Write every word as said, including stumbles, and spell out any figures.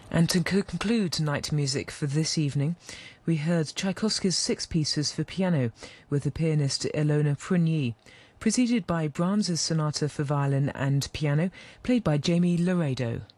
And to conclude night music for this evening, we heard Tchaikovsky's Six Pieces for Piano with the pianist Ilona Prunyi, preceded by Brahms's Sonata for Violin and Piano, played by Jamie Laredo.